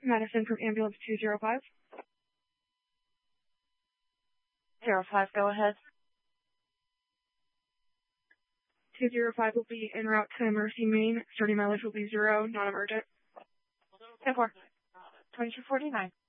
Madison from ambulance 205. 05, go ahead. 205 will be en route to Mercy, Maine. Starting mileage will be 0, non-emergent. 10-4. 2249.